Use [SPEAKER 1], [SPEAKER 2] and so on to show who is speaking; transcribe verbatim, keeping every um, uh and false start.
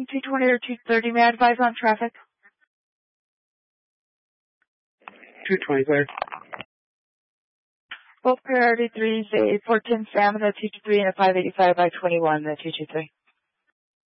[SPEAKER 1] one, two twenty or two thirty, may I advise on traffic?
[SPEAKER 2] two twenty, clear.
[SPEAKER 1] Both priority threes, a four ten Sam and a two two three and a five eighty-five by twenty-one, the two two three.